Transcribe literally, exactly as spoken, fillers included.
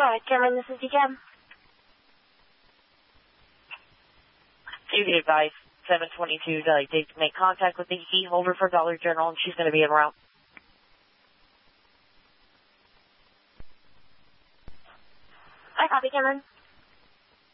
Alright, Cameron, this is D Cam. To be advised, seven twenty-two, uh, they make contact with the key holder for Dollar General, and she's going to be en route. I copy, Cameron.